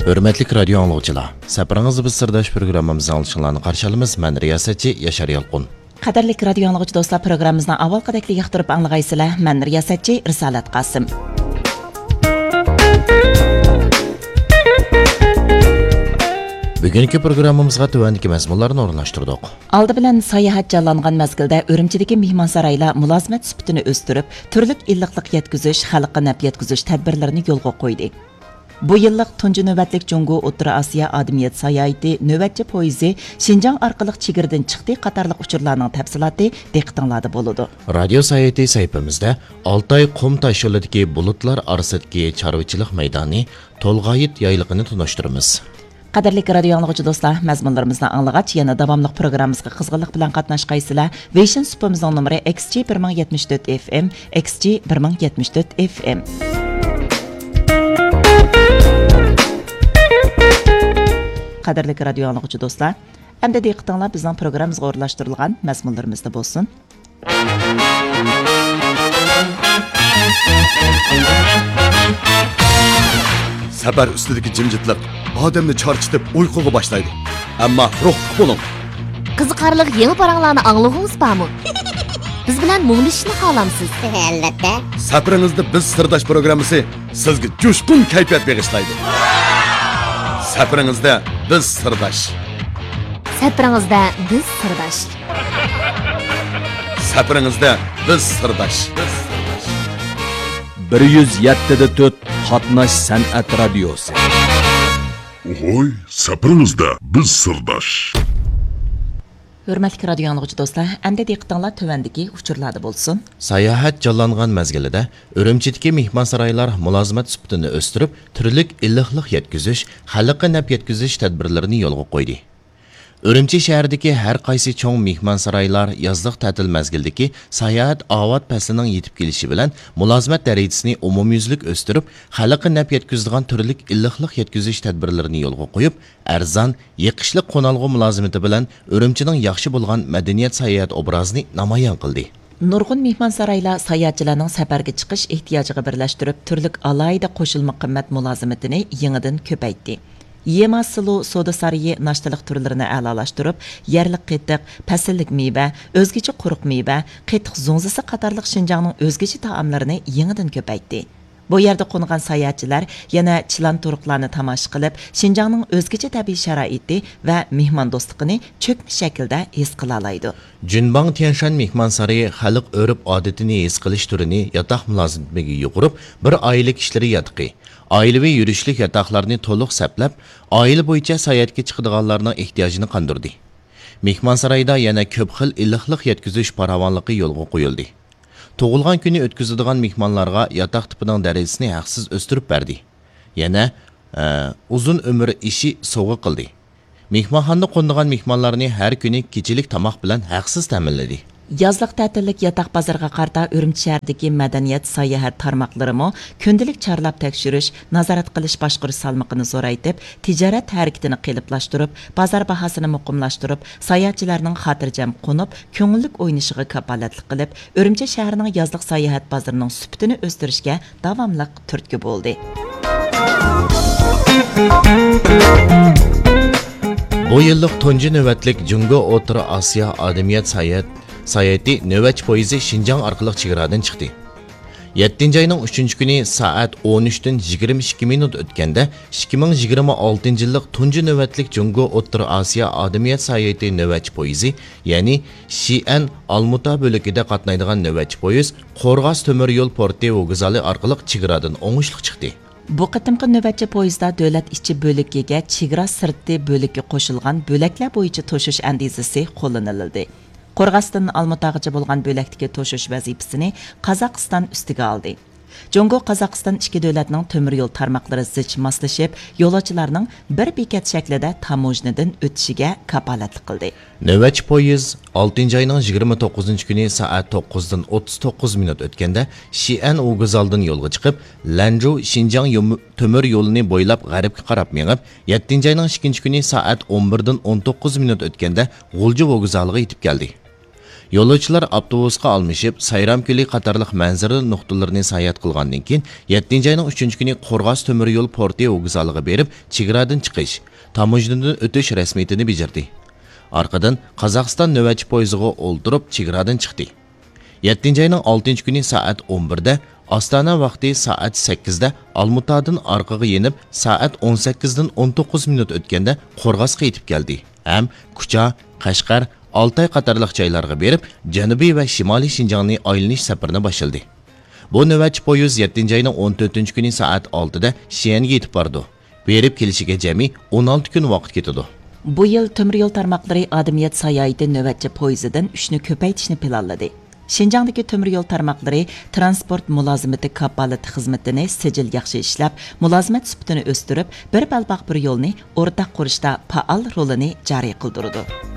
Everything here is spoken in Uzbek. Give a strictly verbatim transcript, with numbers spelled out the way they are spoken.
Hürmetlik radyo anlıqçılar, səpirіңizdə biz sırdaş programımızın alışınlarını qarşılamız. Mən riyasətçi Yaşar Yalqun. Qadarlik radio anlıqçı dostlar, programımızdan avval qədəkli yaxtırıb anlığaysılar. Mən riyasətçi Risalat Qasım. Bugünkü programımızga tövəndiki məzmunlarını orunlaşdırdıq. Aldı bilan sayohat canlanğan məzgildə Ürümçidəki mehmansaraylar mülazimət sübutini östürüb, türlük illiqlik yetküzüş, xalqqa nəf yetküzüş tədbirlərini yolğa qoydu. Bu yıllık tuncu növbətlik Cungo O'rta Asiya Adamiyet Sayahati növbətçi poyezi Şinjan arqılıq çigirdən çıxdı qatarlıq uçurlarının təfsilatı diqqətinizdə boludu. Radio sayeti sayfamızda Altay qum taş yolidagi bulutlar arasidagi chorvachilik maydoni Tolg'ayit yayligini tunashtiramiz. Qadarlik radio anlıqçı dostlar, məzmunlarımızdan anlığaç yana davamlıq proqramımızga qızğınlıq bilan qatnaşqaysılar. Vision supamızın nömrə X G bir ming yetmiş dört F M, X G bir ming yetmiş dört F M. Qadarlik radio anlıqçı dostlar, əmdə diqqətinizlər bizning proqramımızga o'rlashtirilgan məzmunlarımızda bo'lsin. Səfər üstüdəki cimcitlik odamni charchitib uyquga boshlaydi. Ammo ruhli bo'ling. Qiziqarli yangi paranglarni anglag'ingiz bormi? Biz bilan muglishishni xohlamsiz? Albatta. Safaringizda biz sirdosh programmasi sizga jo'shqin kayfiyat bag'ishlaydi. Safaringizda biz sirdosh. Safaringizda biz sirdosh. Safaringizda biz sirdosh. bir yuz yetti da to'rt Qatnash san'at radiosi. Oy, safaringizda biz sirdosh. Hürmetli radio anlıqçı dostlar, əmdə diqqətinizlər tövəndiki uçurlarda bolsun. Sayohat canlanğan məzgilida Ürümçidəki mehmansaraylar mülazimət sübutini östürüb, türlük illiqlik yetküzüş, xalqqa nəf yetküzüş tədbirlərini yolğa qoydu. Ürümçi şəhərdəki hər qaysı çoğ mehmansaraylar yazlıq tətil məzgildəki sayohat avat fəslinin yetib kelişi bilan mülazimət dərəcəsini umumyüzlük östürüb, xalqqa nəf yetküzdigan türlük illiqlik yetküzüş tədbirlərini yolğa qoyub, arzon, yiqishliq qonalg'u mulozimati bilan Ürümchining yaxshi bo'lgan madaniyat sayohat obrazini namoyon qildi. Nurg'un mehmansaraylar sayohatchilarning safarga chiqish ehtiyojiga birlashtirib, turlik alayda qo'shilma qimmat mulozimatini yangidan ko'paytdi. Yema silo soda sarayi naştalık turlarini a'lolashtirib, yerlik qetiq, pasillik meva, o'zgacha quruq meva, qetiq zo'ngzisi qatorliq Şinjanning o'zgacha taomlarini yangidan ko'paytdi. Bu yerda qo'ngan sayohatchilar yana chilan turuqlarni tomosha qilib, Şinjanning o'zgacha tabiiy sharoiti va mehmondo'stligini cho'kma shaklda his qila oladi. Junbang Tianshan mehmansarayi xalq o'rib odatini his qilish turini yotoq mulozimatiga yuqurib, bir oila kishilari yotqi. Ailevi yürüşlük yataqlarını to'liq saplab, oila bo'yicha sayohatga chiqadiganlarning ehtiyojini qondirdi. Mehmansarayda yana ko'p xil illiqlik yetkizish paravonligi yo'lga qo'yildi. Tug'ilgan kuni o'tkazadigan mehmonlarga yataq tipining darajasini haqsiz o'stirib berdi. Yana e, uzun umr ishi sovg'a qildi. Mehmonxonada qo'ndigan mehmonlarni har kuni kechilik tomoq bilan haqsiz ta'minladi. Yazlıq tətillik yataq bazarına qarta Ürümçi şəhərdəki mədəniyyət sayohat tarmaqlarımı kündəlik çarlab təkşürüş, nazarat qilish başqarış salmaqını zoraytib, ticaret hərəkətini qeyliblashtirib, bazar bahasını muqimlashtirib, sayohatchilarning xotirjam qo'nib, ko'ngillik o'ynashiga kapolatlik qilib, Ürümçi shahrining yazlıq sayohat bozorining sübutini o'stirishga davomli turtki bo'ldi. Bu yillik tunji navbatlik Jungo O'rta Asiya Adamiyet Sayohat Sayati növbətçi poyezi Şinjan arqılıq chegaradan chiqdi. yettinchi ayning uchinchi kuni soat o'n uchdan yigirma ikki minut o'tganda ikki ming yigirma oltinchi yillik tunji navbatlik Jungo O'rta Asiya Adamiyet Sayati növbətçi poyezi, ya'ni Xi'an Almuta bo'lagida qatnaydigan növbətçi poyez Qo'rg'as temir yo'l porti vokzali arqılıq chegaradan o'ngishli chiqdi. Bu qitimqi növbətçi poyezda davlat ichki bo'lagiga chegara sirti bo'lagiga qo'shilgan bo'laklar bo'yicha to'shish andizasi qo'llanildi. Qo'rg'asdan Almutag'acha bo'lgan bo'lakdagi to'shish vazifasini Qozog'iston ustiga oldi. Jungo Qozog'iston ikki davlatning temir yo'l tarmoqlari zich moslashib, yo'lovchilarning bir bekat shaklida tamojnadan o'tishiga kapolatlik qildi. Növbətçi poyez oltinchi ayning yigirma to'qqizinchi kuni soat to'qqizdan o'ttiz to'qqiz minut o'tganda Xi'an Uguzaldan yo'lga chiqib, Lanzhou Şinjan temir yo'lini bo'ylab g'arbga qarab mengib, yettinchi ayning ikkinchi kuni soat o'n birdan o'n to'qqiz minut o'tganda G'ulji Uguzaliga yetib keldi. Yo'lovchilar avtobusga almashib, Sayramko'li qatorliq manzara nuqtalarini sayohat qilgandan keyin yettinchi oyning uchinchi kuni Qo'rg'os temir yo'l porti vokzaliga berib, chegaradan chiqish, tamojnadan o'tish rasmiyatini bajardi. Arqadan Qozog'iston navbatchi poyezdiga o'ltirib, chegaradan chiqdi. yettinchi oyning oltinchi kuni soat o'n birda Astana vaqti soat sakkizda Almutadan orqaga yenib, soat o'n sakkizdan o'n to'qqiz minut o'tganda Qo'rg'osga yetib keldi. Ham Kucha, Qashqar, Altay qatorliq joylarga berib, Janubiy va Shimoliy Shinjongni aylanish safarini boshladi. Bu navbatchi poyezd yettinchi oyning o'n to'rtinchi kuni soat oltida Shiyanga yetib bordi. Berib kelishiga jami o'n olti kun vaqt ketadi. Bu yil temir yo'l tarmoqlari odamiyat sayohati navbatchi poyezdidan uchni ko'paytirishni planladi. Şinjangdagi temir yo'l tarmoqlari transport mulozimati kafolati xizmatini sijil yaxshi ishlab, mulozimat sifatini o'stirib, bir balbaq bir yo'lni o'rtaq qurishda faol rolini joriy qildirdi.